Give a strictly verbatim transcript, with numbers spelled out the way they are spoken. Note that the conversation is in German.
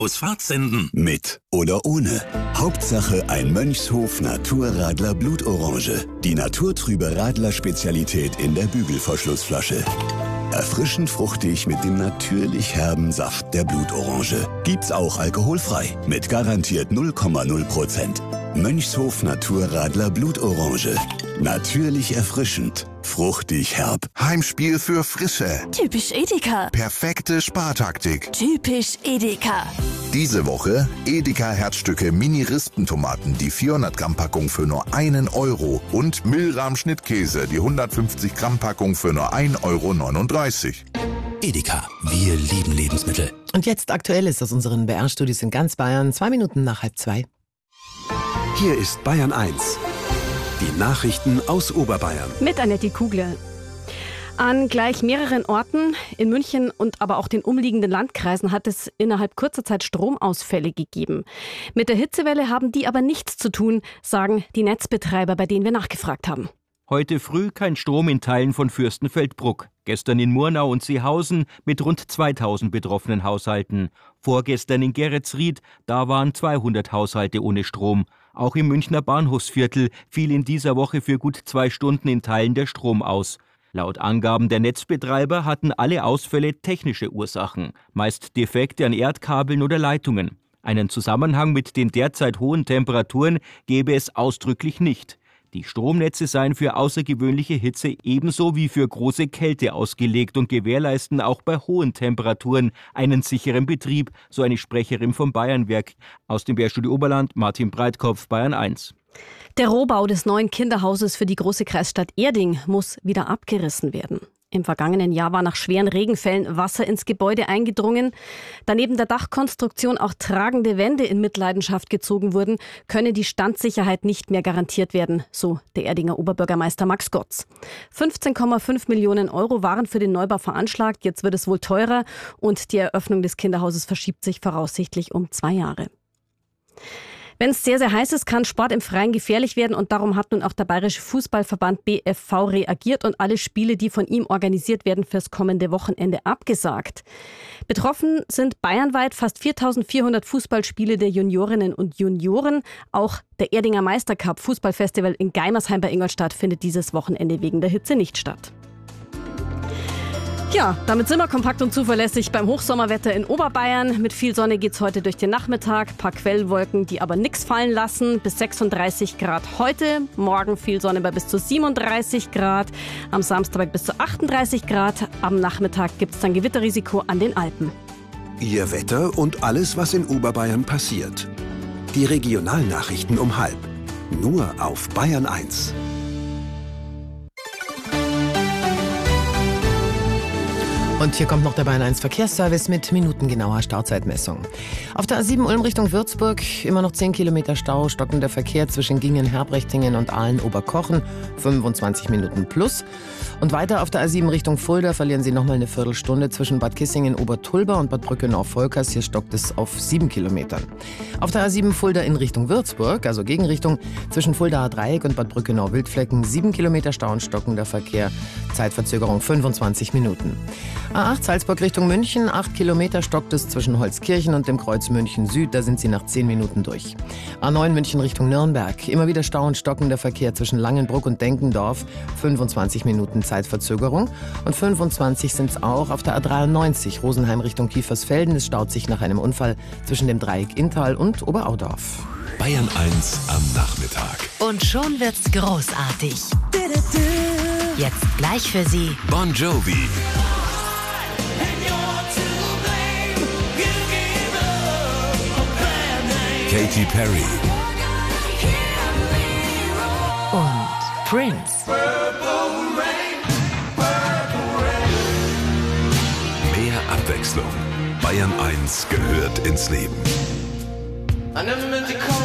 Fahrt senden. Mit oder ohne. Hauptsache ein Mönchshof Naturradler Blutorange. Die naturtrübe Radler-Spezialität in der Bügelverschlussflasche. Erfrischend fruchtig mit dem natürlich herben Saft der Blutorange. Gibt's auch alkoholfrei. Mit garantiert null Komma null Prozent. Mönchshof Naturradler Blutorange. Natürlich erfrischend. Fruchtig herb. Heimspiel für Frische. Typisch Edeka. Perfekte Spartaktik. Typisch Edeka. Diese Woche Edeka Herzstücke Mini-Rispentomaten, die vierhundert Gramm Packung für nur einen Euro und Milram Schnittkäse, die hundertfünfzig Gramm Packung für nur ein Euro neununddreißig. Edeka, wir lieben Lebensmittel. Und jetzt Aktuelles aus unseren B R-Studios in ganz Bayern. Zwei Minuten nach halb zwei. Hier ist Bayern eins. Die Nachrichten aus Oberbayern. Mit Annette Kugler. An gleich mehreren Orten in München und aber auch den umliegenden Landkreisen hat es innerhalb kurzer Zeit Stromausfälle gegeben. Mit der Hitzewelle haben die aber nichts zu tun, sagen die Netzbetreiber, bei denen wir nachgefragt haben. Heute früh kein Strom in Teilen von Fürstenfeldbruck. Gestern in Murnau und Seehausen mit rund zweitausend betroffenen Haushalten. Vorgestern in Geretsried, da waren zweihundert Haushalte ohne Strom. Auch im Münchner Bahnhofsviertel fiel in dieser Woche für gut zwei Stunden in Teilen der Strom aus. Laut Angaben der Netzbetreiber hatten alle Ausfälle technische Ursachen, meist Defekte an Erdkabeln oder Leitungen. Einen Zusammenhang mit den derzeit hohen Temperaturen gäbe es ausdrücklich nicht. Die Stromnetze seien für außergewöhnliche Hitze ebenso wie für große Kälte ausgelegt und gewährleisten auch bei hohen Temperaturen einen sicheren Betrieb, so eine Sprecherin vom Bayernwerk. Aus dem B R-Studio Oberland, Martin Breitkopf, Bayern eins. Der Rohbau des neuen Kinderhauses für die große Kreisstadt Erding muss wieder abgerissen werden. Im vergangenen Jahr war nach schweren Regenfällen Wasser ins Gebäude eingedrungen. Da neben der Dachkonstruktion auch tragende Wände in Mitleidenschaft gezogen wurden, könne die Standsicherheit nicht mehr garantiert werden, so der Erdinger Oberbürgermeister Max Gotz. fünfzehn Komma fünf Millionen Euro waren für den Neubau veranschlagt. Jetzt wird es wohl teurer und die Eröffnung des Kinderhauses verschiebt sich voraussichtlich um zwei Jahre. Wenn es sehr, sehr heiß ist, kann Sport im Freien gefährlich werden und darum hat nun auch der Bayerische Fußballverband B F V reagiert und alle Spiele, die von ihm organisiert werden, fürs kommende Wochenende abgesagt. Betroffen sind bayernweit fast viertausendvierhundert Fußballspiele der Juniorinnen und Junioren. Auch der Erdinger Meistercup Fußballfestival in Geimersheim bei Ingolstadt findet dieses Wochenende wegen der Hitze nicht statt. Ja, damit sind wir kompakt und zuverlässig beim Hochsommerwetter in Oberbayern. Mit viel Sonne geht's heute durch den Nachmittag. Ein paar Quellwolken, die aber nichts fallen lassen. Bis sechsunddreißig Grad heute. Morgen viel Sonne bei bis zu siebenunddreißig Grad. Am Samstag bis zu achtunddreißig Grad. Am Nachmittag gibt's dann Gewitterrisiko an den Alpen. Ihr Wetter und alles, was in Oberbayern passiert. Die Regionalnachrichten um halb. Nur auf Bayern eins. Und hier kommt noch der Bayern eins Verkehrsservice mit minutengenauer Stauzeitmessung. Auf der A sieben Ulm Richtung Würzburg immer noch zehn Kilometer Stau, stockender Verkehr zwischen Gingen, Herbrechtingen und Aalen-Oberkochen, fünfundzwanzig Minuten plus. Und weiter auf der A sieben Richtung Fulda verlieren Sie nochmal eine Viertelstunde zwischen Bad Kissingen, Obertulba und Bad Brückenau-Volkers. Hier stockt es auf sieben Kilometern. Auf der A sieben Fulda in Richtung Würzburg, also Gegenrichtung, zwischen Fuldaer Dreieck und Bad Brückenau-Wildflecken, sieben Kilometer Stau und stockender Verkehr, Zeitverzögerung fünfundzwanzig Minuten. A acht Salzburg Richtung München, acht Kilometer stockt es zwischen Holzkirchen und dem Kreuz München Süd, da sind Sie nach zehn Minuten durch. A neun München Richtung Nürnberg, immer wieder Stau und stockender Verkehr zwischen Langenbruck und Denkendorf, fünfundzwanzig Minuten Zeitverzögerung und fünfundzwanzig sind es auch auf der A dreiundneunzig Rosenheim Richtung Kiefersfelden, es staut sich nach einem Unfall zwischen dem Dreieck Inntal und Oberaudorf. Bayern eins am Nachmittag. Und schon wird's großartig. Jetzt gleich für Sie Bon Jovi. Katy Perry. und Prince. Mehr Abwechslung. Bayern eins gehört ins Leben.